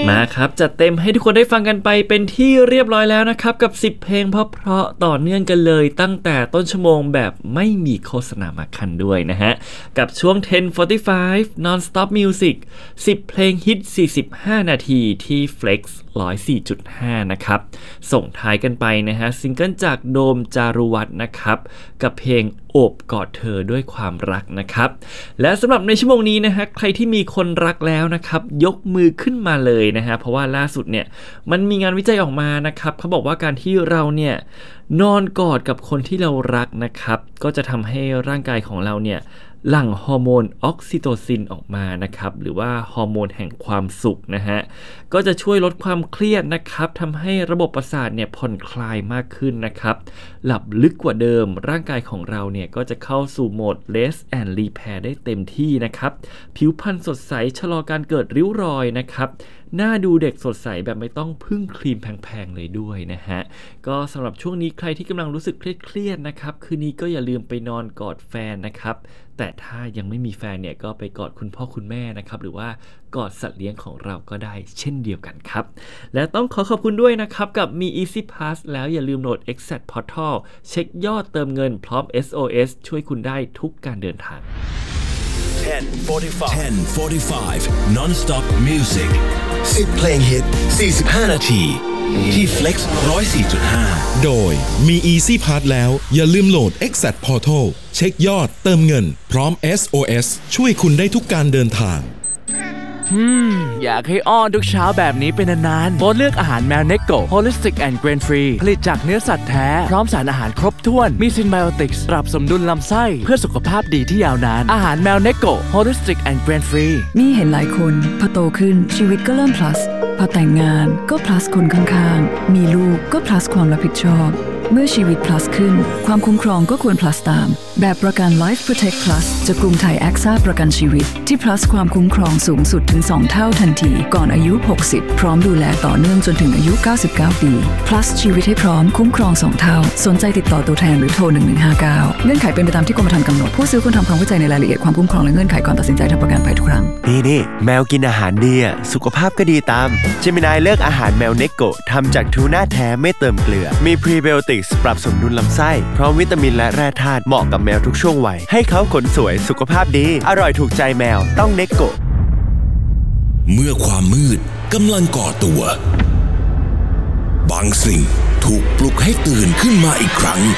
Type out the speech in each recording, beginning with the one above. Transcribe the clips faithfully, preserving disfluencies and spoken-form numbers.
มาครับจัดเต็มให้ทุกคนได้ฟังกันไปเป็นที่เรียบร้อยแล้วนะครับกับสิบเพลงเพราะๆต่อเนื่องกันเลยตั้งแต่ต้นชั่วโมงแบบไม่มีโฆษณามาคันด้วยนะฮะกับช่วง สิบ สี่สิบห้า Non-Stop Music สิบเพลงฮิตสี่สิบห้านาทีที่ Flex หนึ่งร้อยสี่จุดห้า นะครับส่งท้ายกันไปนะฮะซิงเกิลจากโดมจารุวัฒน์นะครับกับเพลงโอบกอดเธอด้วยความรักนะครับและสำหรับในชั่วโมงนี้นะฮะใครที่มีคนรักแล้วนะครับยกมือขึ้นมาเลยนะฮะเพราะว่าล่าสุดเนี่ยมันมีงานวิจัยออกมานะครับเขาบอกว่าการที่เราเนี่ยนอนกอดกับคนที่เรารักนะครับก็จะทำให้ร่างกายของเราเนี่ยหลั่งฮอร์โมนออกซิโตซินออกมานะครับหรือว่าฮอร์โมนแห่งความสุขนะฮะก็จะช่วยลดความเครียดนะครับทำให้ระบบประสาทเนี่ยผ่อนคลายมากขึ้นนะครับหลับลึกกว่าเดิมร่างกายของเราเนี่ยก็จะเข้าสู่โหมด Rest and Repair ได้เต็มที่นะครับผิวพรรณสดใสชะลอการเกิดริ้วรอยนะครับหน้าดูเด็กสดใสแบบไม่ต้องพึ่งครีมแพงๆเลยด้วยนะฮะก็สำหรับช่วงนี้ใครที่กำลังรู้สึกเครียดๆนะครับคืนนี้ก็อย่าลืมไปนอนกอดแฟนนะครับแต่ถ้ายังไม่มีแฟนเนี่ยก็ไปกอดคุณพ่อคุณแม่นะครับหรือว่ากอดสัตว์เลี้ยงของเราก็ได้เช่นเดียวกันครับและต้องขอขอบคุณด้วยนะครับกับมี Easy Pass แล้วอย่าลืมโหลด Exact Portal เช็คยอดเติมเงินพร้อม เอส โอ เอส ช่วยคุณได้ทุกการเดินทางสิบ สี่สิบห้า Non-Stop Music สิบเพลงฮิตสี่สิบห้านาทีที่ Flex หนึ่งร้อยสี่จุดห้าโดยมี Easy Pass แล้วอย่าลืมโหลด Exact Portal เช็คยอดเติมเงินพร้อม เอส โอ เอส ช่วยคุณได้ทุกการเดินทางอืมอยากให้อ้อนทุกเช้าแบบนี้เป็นนานๆโปรดเลือกอาหารแมวเนโก Holistic and Grain Free ผลิตจากเนื้อสัตว์แท้พร้อมสารอาหารครบถ้วนมีซินไบโอติกส์ปรับสมดุลลำไส้เพื่อสุขภาพดีที่ยาวนานอาหารแมวเนโก Holistic and Grain Free มีเห็นหลายคนพอโตขึ้นชีวิตก็เริ่ม plus พอแต่งงานก็ plus คนข้างๆมีลูกก็ plus ความรับผิดชอบเมื่อชีวิต plus ขึ้นความคุ้มครองก็ควร plus ตามแบบประกัน Life Protect Plus จากกรุงไทยแอคซ่าประกันชีวิตที่ plus ความคุ้มครองสูงสุดถึงสองเท่าทันทีก่อนอายุหกสิบพร้อมดูแลต่อเนื่องจนถึงอายุเก้าสิบเก้าปี plus ชีวิตให้พร้อมคุ้มครองสองเท่าสนใจติดต่อตัวแทนหรือโทรหนึ่งหนึ่งห้าเก้าเงื่อนไขเป็นไปตามที่กรมธรรม์กำหนดผู้ซื้อควรทำความเข้าใจในรายละเอียดความคุ้มครองและเงื่อนไขก่อนตัดสินใจทำประกันภัยทุกครั้งนี่นี่แมวกินอาหารดีอ่ะสุขภาพก็ดีตามเจมินายเลือกอาหารแมวเนโกะทำจากทูน่าแท้ไม่เติมเกลือมีพรีไบโอติกส์ปรับสมดุลลำไส้พร้อมวิตามินและแร่ธาตุเหมาะกับแมวทุกช่วงวัยให้เขาขนสวยสุขภาพดีอร่อยถูกใจแมวต้องเนโกะเมื่อความมืดกำลังก่อตัวบางสิ่งถูกปลุกให้ตื่นขึ้นมาอีกครั้ง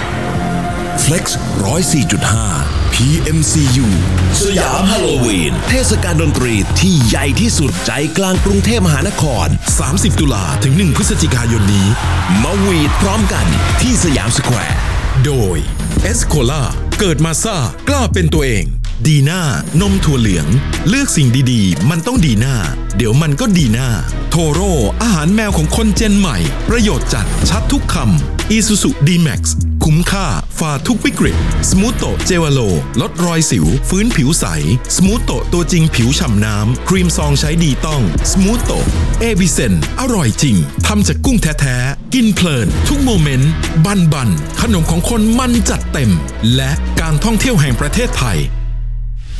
Flex หนึ่งร้อยสี่จุดห้า พี เอ็ม ซี ยู สยามฮาโลวีนเทศกาลดนตรีที่ใหญ่ที่สุดใจกลางกรุงเทพมหานครสามสิบตุลาถึงหนึ่งพฤศจิกายนนี้มาวีดพร้อมกันที่สยามสแควร์โดยเอสโคล่าเกิดมาซ่ากล้าเป็นตัวเองดีน่านมถั่วเหลืองเลือกสิ่งดีๆมันต้องดีน่าเดี๋ยวมันก็ดีน่าโทโร่อาหารแมวของคนเจนใหม่ประโยชน์จัดชัดทุกคำ Isuzu D-Max คุ้มค่าฝ่าทุกวิกฤตสมูทโตเจวาโลลดรอยสิวฟื้นผิวใสสมูทโตตัวจริงผิวฉ่ำน้ำครีมซองใช้ดีต้องสมูทโตเอวิเซนอร่อยจริงทำจากกุ้งแท้ๆกินเพลินทุกโมเมนต์บันบันขนมของคนมันจัดเต็มและการท่องเที่ยวแห่งประเทศไทย